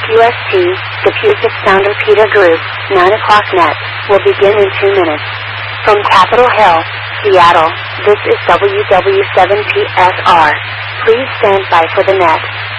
QST, the Puget Sound Repeater Group, 9 o'clock net, will begin in 2 minutes. From Capitol Hill, Seattle, this is WW7PSR. Please stand by for the net.